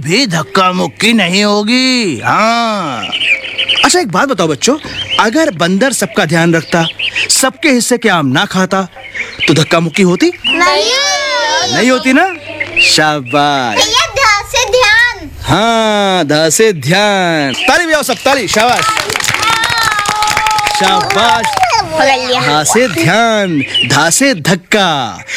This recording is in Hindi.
भी धक्का मुक्की नहीं होगी। हाँ। अच्छा एक बात बताओ बच्चों, अगर बंदर सबका ध्यान रखता, सबके हिस्से के आम ना खाता, तो धक्का मुक्की होती? नहीं होती ना? शाबाश। भैया ध से ध्यान। हाँ, ध से ध्यान। ताली बजाओ सब, ताली। शाबाश शाबाश। पकड़ लिया। धा से ध्यान, धा से धक्का।